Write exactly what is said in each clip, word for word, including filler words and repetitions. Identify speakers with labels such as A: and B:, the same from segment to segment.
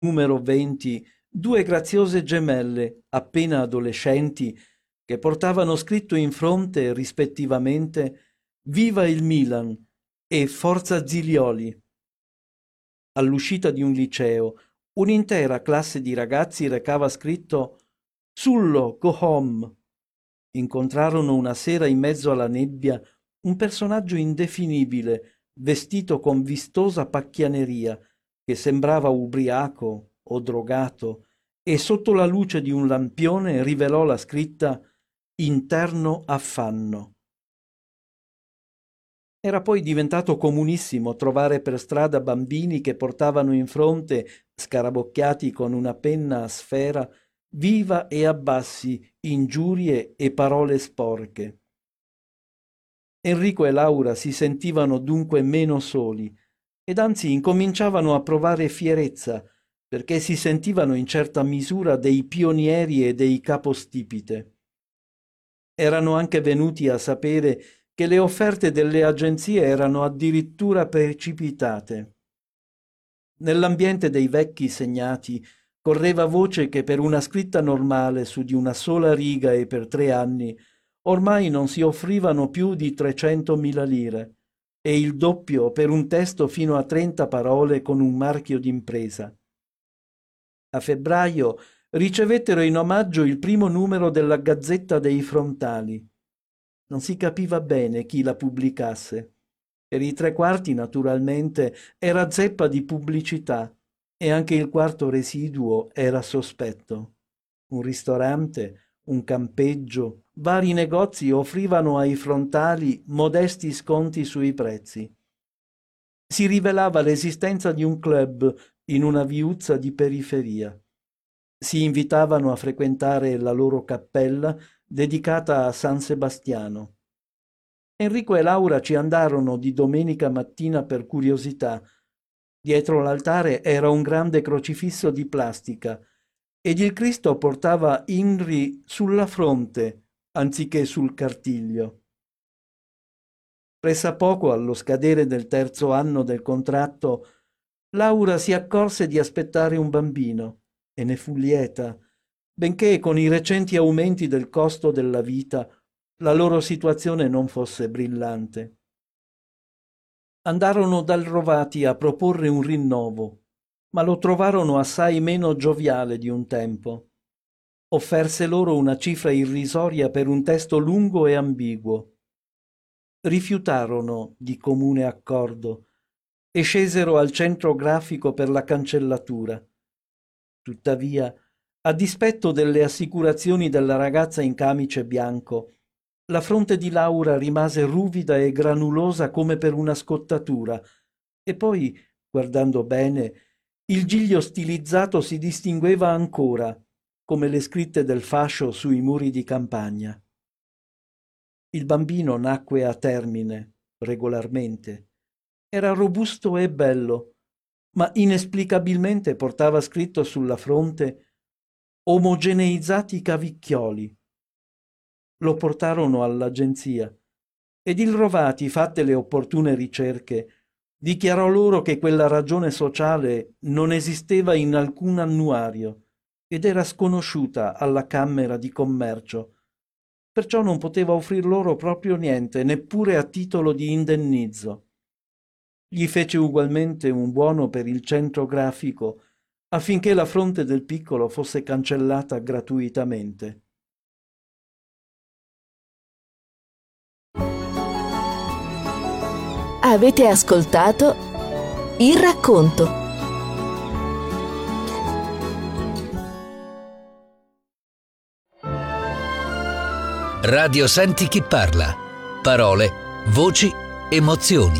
A: numero venti, due graziose gemelle, appena adolescenti, che portavano scritto in fronte, rispettivamente, Viva il Milan e Forza Zilioli. All'uscita di un liceo, un'intera classe di ragazzi recava scritto Sullo, go home. Incontrarono una sera in mezzo alla nebbia un personaggio indefinibile, vestito con vistosa pacchianeria, che sembrava ubriaco o drogato, e sotto la luce di un lampione rivelò la scritta Interno affanno. Era poi diventato comunissimo trovare per strada bambini che portavano in fronte, scarabocchiati con una penna a sfera, viva e abbassi, ingiurie e parole sporche. Enrico e Laura si sentivano dunque meno soli, ed anzi incominciavano a provare fierezza, perché si sentivano in certa misura dei pionieri e dei capostipite. Erano anche venuti a sapere che le offerte delle agenzie erano addirittura precipitate. Nell'ambiente dei vecchi segnati correva voce che per una scritta normale su di una sola riga e per tre anni ormai non si offrivano più di trecentomila lire e il doppio per un testo fino a trenta parole con un marchio d'impresa. A febbraio ricevettero in omaggio il primo numero della Gazzetta dei Frontali. Non si capiva bene chi la pubblicasse. Per i tre quarti, naturalmente, era zeppa di pubblicità e anche il quarto residuo era sospetto. Un ristorante, un campeggio, vari negozi offrivano ai frontali modesti sconti sui prezzi. Si rivelava l'esistenza di un club in una viuzza di periferia. Si invitavano a frequentare la loro cappella dedicata a San Sebastiano. Enrico e Laura ci andarono di domenica mattina per curiosità. Dietro l'altare era un grande crocifisso di plastica ed il Cristo portava Inri sulla fronte anziché sul cartiglio. Pressappoco allo scadere del terzo anno del contratto, Laura si accorse di aspettare un bambino e ne fu lieta, benché con i recenti aumenti del costo della vita la loro situazione non fosse brillante. Andarono dal Rovati a proporre un rinnovo, ma lo trovarono assai meno gioviale di un tempo. Offerse loro una cifra irrisoria per un testo lungo e ambiguo. Rifiutarono di comune accordo e scesero al centro grafico per la cancellatura. Tuttavia, a dispetto delle assicurazioni della ragazza in camice bianco, la fronte di Laura rimase ruvida e granulosa come per una scottatura, e poi, guardando bene, il giglio stilizzato si distingueva ancora, come le scritte del fascio sui muri di campagna. Il bambino nacque a termine, regolarmente. Era robusto e bello, ma inesplicabilmente portava scritto sulla fronte omogeneizzati cavicchioli. Lo portarono all'agenzia ed il Rovati, fatte le opportune ricerche, dichiarò loro che quella ragione sociale non esisteva in alcun annuario ed era sconosciuta alla Camera di Commercio. Perciò non poteva offrir loro proprio niente, neppure a titolo di indennizzo. Gli fece ugualmente un buono per il centro grafico, affinché la fronte del piccolo fosse cancellata gratuitamente.
B: Avete ascoltato Il racconto.
C: Radio Senti chi parla. Parole, voci, emozioni.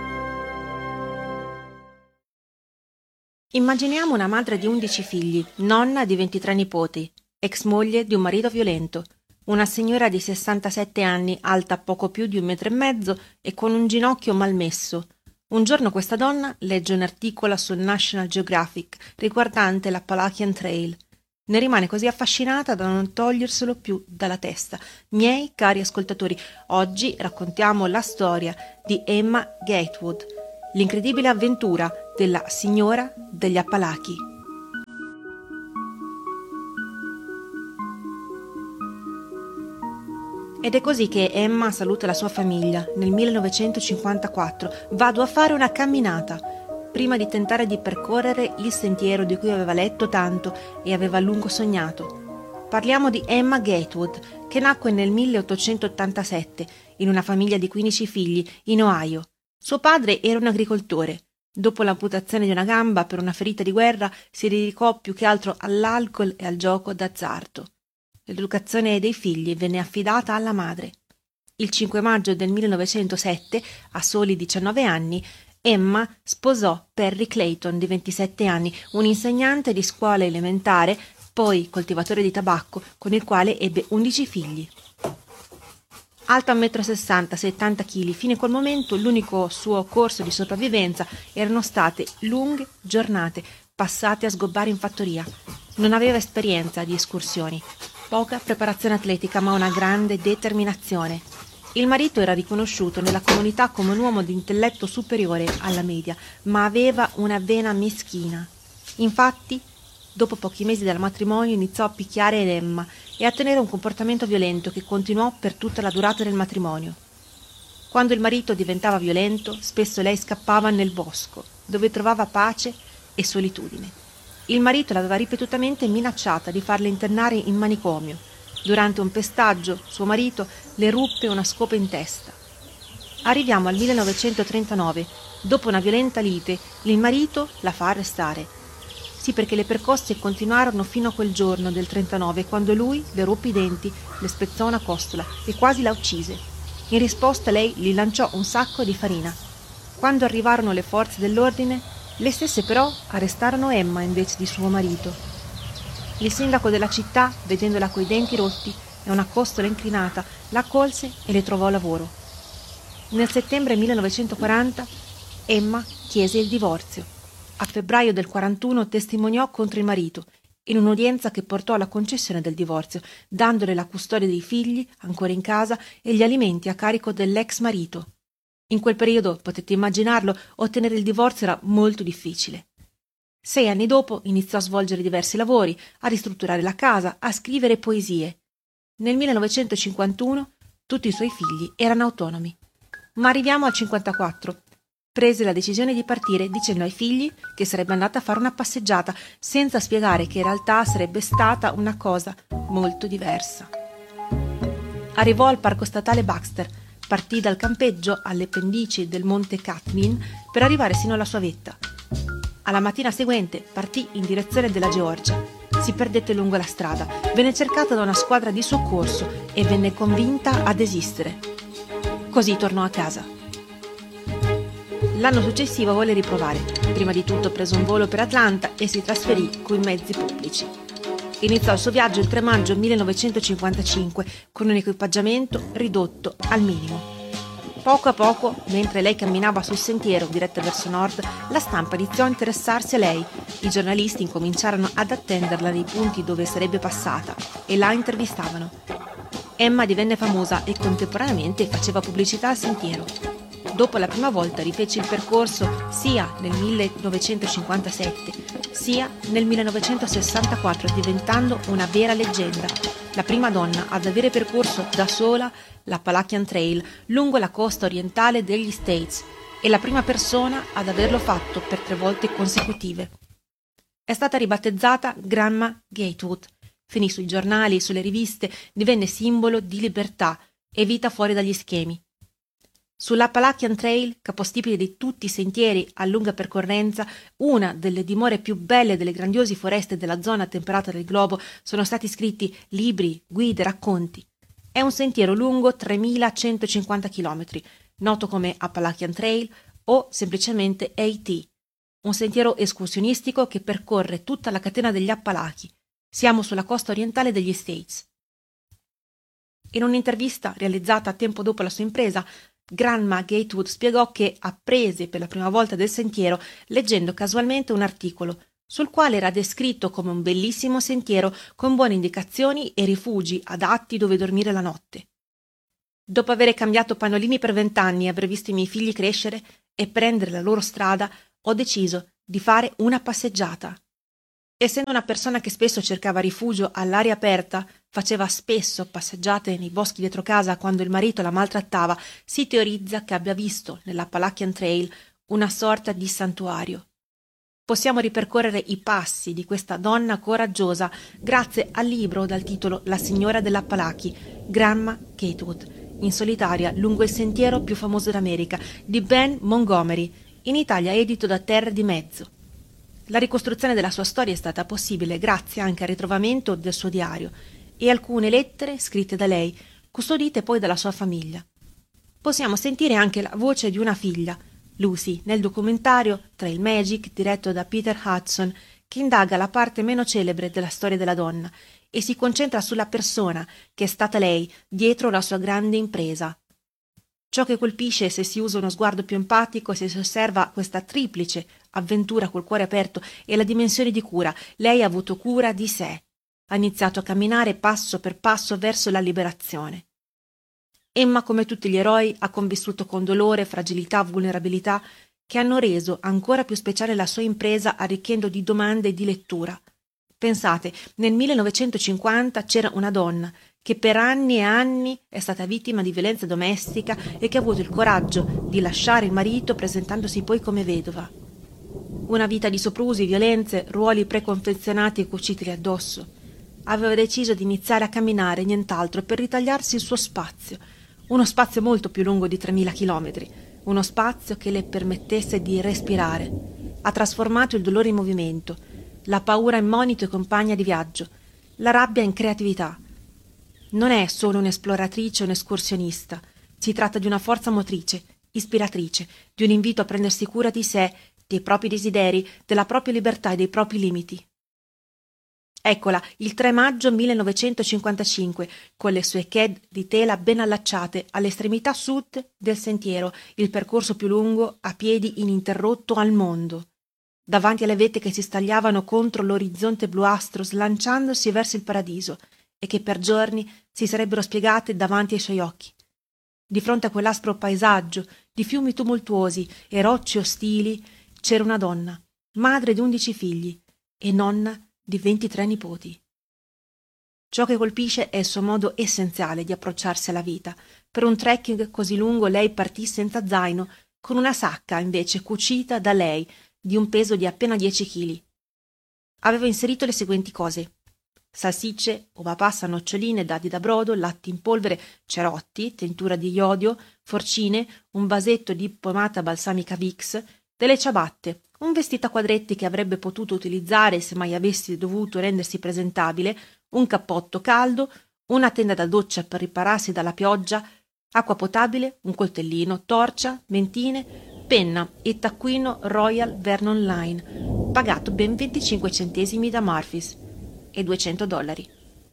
D: Immaginiamo una madre di undici figli, nonna di ventitré nipoti, ex moglie di un marito violento, una signora di sessantasette anni, alta poco più di un metro e mezzo e con un ginocchio malmesso. Un giorno questa donna legge un articolo sul National Geographic riguardante l'Appalachian Trail. Ne rimane così affascinata da non toglierselo più dalla testa. Miei cari ascoltatori, oggi raccontiamo la storia di Emma Gatewood, l'incredibile avventura della signora degli Appalachi. Ed è così che Emma saluta la sua famiglia nel millenovecentocinquantaquattro. Vado a fare una camminata, prima di tentare di percorrere il sentiero di cui aveva letto tanto e aveva a lungo sognato. Parliamo di Emma Gatewood, che nacque nel milleottocentottantasette in una famiglia di quindici figli in Ohio. Suo padre era un agricoltore. Dopo l'amputazione di una gamba per una ferita di guerra, si dedicò più che altro all'alcol e al gioco d'azzardo. L'educazione dei figli venne affidata alla madre. Il cinque maggio del millenovecentosette, a soli diciannove anni, Emma sposò Perry Clayton, di ventisette anni, un insegnante di scuola elementare, poi coltivatore di tabacco, con il quale ebbe undici figli. Alta un metro e sessanta, settanta chili, fino a quel momento l'unico suo corso di sopravvivenza erano state lunghe giornate passate a sgobbare in fattoria. Non aveva esperienza di escursioni, poca preparazione atletica, ma una grande determinazione. Il marito era riconosciuto nella comunità come un uomo di intelletto superiore alla media, ma aveva una vena meschina. Infatti, dopo pochi mesi dal matrimonio iniziò a picchiare Emma e a tenere un comportamento violento che continuò per tutta la durata del matrimonio. Quando il marito diventava violento, spesso lei scappava nel bosco, dove trovava pace e solitudine. Il marito l'aveva ripetutamente minacciata di farle internare in manicomio. Durante un pestaggio, suo marito le ruppe una scopa in testa. Arriviamo al millenovecentotrentanove. Dopo una violenta lite, il marito la fa arrestare. Sì, perché le percosse continuarono fino a quel giorno del trentanove, quando lui le ruppe i denti, le spezzò una costola e quasi la uccise. In risposta lei gli lanciò un sacco di farina. Quando arrivarono le forze dell'ordine, le stesse però arrestarono Emma invece di suo marito. Il sindaco della città, vedendola coi denti rotti e una costola inclinata, la accolse e le trovò lavoro. Nel settembre millenovecentoquaranta Emma chiese il divorzio. A febbraio del quarantuno testimoniò contro il marito in un'udienza che portò alla concessione del divorzio, dandole la custodia dei figli ancora in casa e gli alimenti a carico dell'ex marito. In quel periodo, potete immaginarlo, ottenere il divorzio era molto difficile. Sei anni dopo iniziò a svolgere diversi lavori, a ristrutturare la casa, a scrivere poesie. Nel millenovecentocinquantuno tutti i suoi figli erano autonomi. Ma arriviamo al cinquantaquattro. Prese la decisione di partire dicendo ai figli che sarebbe andata a fare una passeggiata, senza spiegare che in realtà sarebbe stata una cosa molto diversa. Arrivò al parco statale Baxter, partì dal campeggio alle pendici del monte Catlin per arrivare sino alla sua vetta. Alla mattina seguente partì in direzione della Georgia. Si perdette lungo la strada, venne cercata da una squadra di soccorso e venne convinta a desistere. Così tornò a casa. L'anno successivo volle riprovare. Prima di tutto prese un volo per Atlanta e si trasferì coi mezzi pubblici. Iniziò il suo viaggio il tre maggio millenovecentocinquantacinque con un equipaggiamento ridotto al minimo. Poco a poco, mentre lei camminava sul sentiero diretto verso nord, la stampa iniziò a interessarsi a lei. I giornalisti incominciarono ad attenderla nei punti dove sarebbe passata e la intervistavano. Emma divenne famosa e contemporaneamente faceva pubblicità al sentiero. Dopo la prima volta rifece il percorso sia nel millenovecentocinquantasette sia nel millenovecentosessantaquattro, diventando una vera leggenda, la prima donna ad avere percorso da sola l'Appalachian Trail lungo la costa orientale degli States e la prima persona ad averlo fatto per tre volte consecutive. È stata ribattezzata Grandma Gatewood, finì sui giornali e sulle riviste, divenne simbolo di libertà e vita fuori dagli schemi. Sull'Appalachian Trail, capostipite di tutti i sentieri a lunga percorrenza, una delle dimore più belle delle grandiose foreste della zona temperata del globo, sono stati scritti libri, guide, racconti. È un sentiero lungo tremilacentocinquanta chilometri, noto come Appalachian Trail o semplicemente A T, un sentiero escursionistico che percorre tutta la catena degli Appalachi. Siamo sulla costa orientale degli States. In un'intervista realizzata tempo dopo la sua impresa, Grandma Gatewood spiegò che apprese per la prima volta del sentiero leggendo casualmente un articolo sul quale era descritto come un bellissimo sentiero con buone indicazioni e rifugi adatti dove dormire la notte. Dopo aver cambiato pannolini per vent'anni e aver visto i miei figli crescere e prendere la loro strada, ho deciso di fare una passeggiata. Essendo una persona che spesso cercava rifugio all'aria aperta, faceva spesso passeggiate nei boschi dietro casa quando il marito la maltrattava, si teorizza che abbia visto nell'Appalachian Trail una sorta di santuario. Possiamo ripercorrere i passi di questa donna coraggiosa grazie al libro dal titolo La signora dell'Appalachi, Grandma Gatewood, in solitaria lungo il sentiero più famoso d'America, di Ben Montgomery, in Italia edito da Terre di Mezzo. La ricostruzione della sua storia è stata possibile grazie anche al ritrovamento del suo diario e alcune lettere scritte da lei, custodite poi dalla sua famiglia. Possiamo sentire anche la voce di una figlia, Lucy, nel documentario Trail Magic diretto da Peter Hudson, che indaga la parte meno celebre della storia della donna e si concentra sulla persona che è stata lei dietro la sua grande impresa. Ciò che colpisce se si usa uno sguardo più empatico e se si osserva questa triplice avventura col cuore aperto è la dimensione di cura. Lei ha avuto cura di sé, ha iniziato a camminare passo per passo verso la liberazione. Emma, come tutti gli eroi, ha convissuto con dolore, fragilità, vulnerabilità che hanno reso ancora più speciale la sua impresa arricchendo di domande e di lettura. Pensate, nel millenovecentocinquanta c'era una donna che per anni e anni è stata vittima di violenza domestica e che ha avuto il coraggio di lasciare il marito presentandosi poi come vedova. Una vita di soprusi, violenze, ruoli preconfezionati e cucitili addosso. Aveva deciso di iniziare a camminare, nient'altro, per ritagliarsi il suo spazio. Uno spazio molto più lungo di tremila chilometri, uno spazio che le permettesse di respirare. Ha trasformato il dolore in movimento, la paura in monito e compagna di viaggio, la rabbia in creatività. Non è solo un'esploratrice o un'escursionista, si tratta di una forza motrice, ispiratrice, di un invito a prendersi cura di sé, dei propri desideri, della propria libertà e dei propri limiti. Eccola, il tre maggio millenovecentocinquantacinque, con le sue ked di tela ben allacciate all'estremità sud del sentiero, il percorso più lungo a piedi ininterrotto al mondo. Davanti alle vette che si stagliavano contro l'orizzonte bluastro slanciandosi verso il paradiso e che per giorni si sarebbero spiegate davanti ai suoi occhi. Di fronte a quell'aspro paesaggio di fiumi tumultuosi e rocce ostili c'era una donna, madre di undici figli e nonna di ventitré nipoti. Ciò che colpisce è il suo modo essenziale di approcciarsi alla vita. Per un trekking così lungo lei partì senza zaino, con una sacca invece cucita da lei di un peso di appena dieci chili. Aveva inserito le seguenti cose: salsicce, uva passa, noccioline, dadi da brodo, latte in polvere, cerotti, tintura di iodio, forcine, un vasetto di pomata balsamica Vicks, delle ciabatte, un vestito a quadretti che avrebbe potuto utilizzare se mai avessi dovuto rendersi presentabile, un cappotto caldo, una tenda da doccia per ripararsi dalla pioggia, acqua potabile, un coltellino, torcia, mentine, penna e taccuino Royal Vernon Line, pagato ben venticinque centesimi da Murphy's e duecento dollari.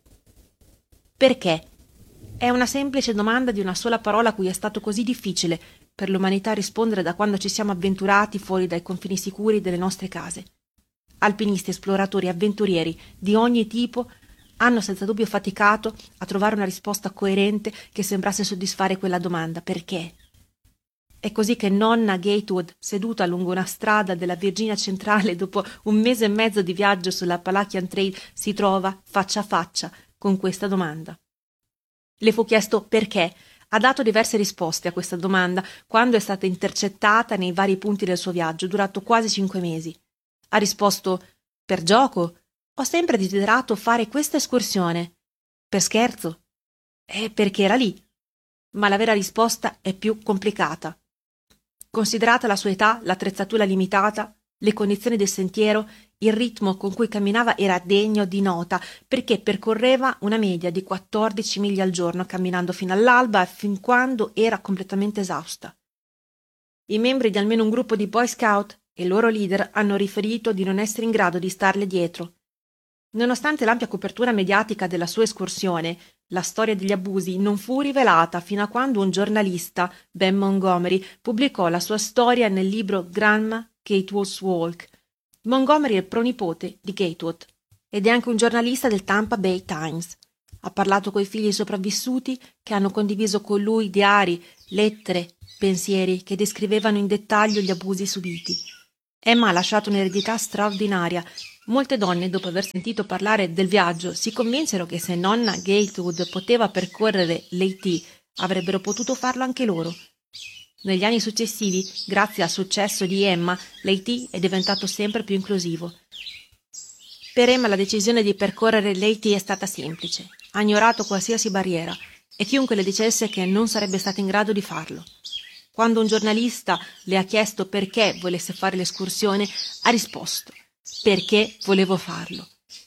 D: Perché? È una semplice domanda di una sola parola a cui è stato così difficile per l'umanità rispondere da quando ci siamo avventurati fuori dai confini sicuri delle nostre case. Alpinisti, esploratori, avventurieri di ogni tipo hanno senza dubbio faticato a trovare una risposta coerente che sembrasse soddisfare quella domanda: perché? È così che nonna Gatewood, seduta lungo una strada della Virginia centrale dopo un mese e mezzo di viaggio sull'Appalachian Trail, si trova faccia a faccia con questa domanda. Le fu chiesto perché. Ha dato diverse risposte a questa domanda quando è stata intercettata nei vari punti del suo viaggio, durato quasi cinque mesi. Ha risposto: per gioco. Ho sempre desiderato fare questa escursione. Per scherzo. E perché era lì. Ma la vera risposta è più complicata. Considerata la sua età, l'attrezzatura limitata, le condizioni del sentiero, il ritmo con cui camminava era degno di nota, perché percorreva una media di quattordici miglia al giorno, camminando fino all'alba e fin quando era completamente esausta. I membri di almeno un gruppo di Boy Scout e il loro leader hanno riferito di non essere in grado di starle dietro. Nonostante l'ampia copertura mediatica della sua escursione, la storia degli abusi non fu rivelata fino a quando un giornalista, Ben Montgomery, pubblicò la sua storia nel libro Grandma Gatewood's Walk. Montgomery è il pronipote di Gatewood ed è anche un giornalista del Tampa Bay Times. Ha parlato coi figli sopravvissuti che hanno condiviso con lui diari, lettere, pensieri che descrivevano in dettaglio gli abusi subiti. Emma ha lasciato un'eredità straordinaria Molte donne, dopo aver sentito parlare del viaggio, si convinsero che se nonna Gertrude poteva percorrere l'A T, avrebbero potuto farlo anche loro. Negli anni successivi, grazie al successo di Emma, l'A T è diventato sempre più inclusivo. Per Emma la decisione di percorrere l'A T è stata semplice. Ha ignorato qualsiasi barriera e chiunque le dicesse che non sarebbe stata in grado di farlo. Quando un giornalista le ha chiesto perché volesse fare l'escursione, ha risposto: perché volevo farlo.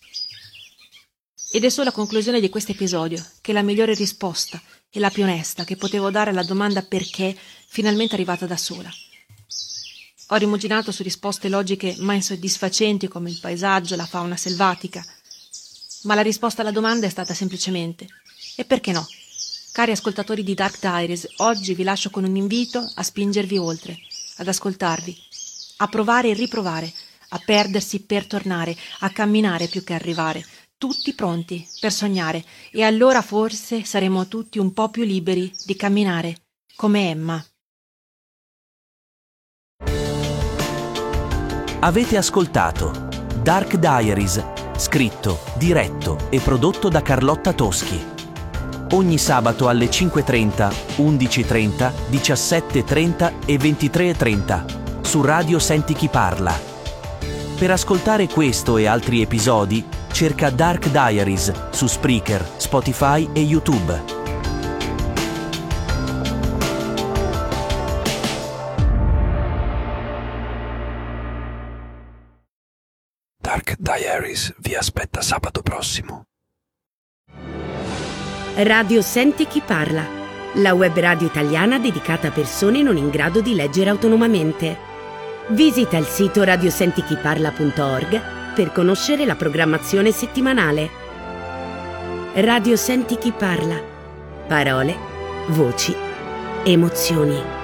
D: Ed è solo a conclusione di questo episodio che la migliore risposta e la più onesta che potevo dare alla domanda perché finalmente è arrivata da sola. Ho rimuginato su risposte logiche ma insoddisfacenti come il paesaggio, la fauna selvatica, ma la risposta alla domanda è stata semplicemente: e perché no? Cari ascoltatori di Dark Diaries, oggi vi lascio con un invito a spingervi oltre, ad ascoltarvi, a provare e riprovare, a perdersi per tornare, a camminare più che arrivare, tutti pronti per sognare, e allora forse saremo tutti un po' più liberi di camminare, come Emma.
E: Avete ascoltato Dark Diaries, scritto, diretto e prodotto da Carlotta Toschi. Ogni sabato alle cinque e trenta, undici e trenta, diciassette e trenta e ventitré e trenta su Radio Senti Chi Parla. Per ascoltare questo e altri episodi, cerca Dark Diaries su Spreaker, Spotify e YouTube.
F: Dark Diaries vi aspetta sabato prossimo.
G: Radio Senti Chi Parla, la web radio italiana dedicata a persone non in grado di leggere autonomamente. Visita il sito radiosentichiparla punto org per conoscere la programmazione settimanale. Radio Senti Chi Parla. Parole, voci, emozioni.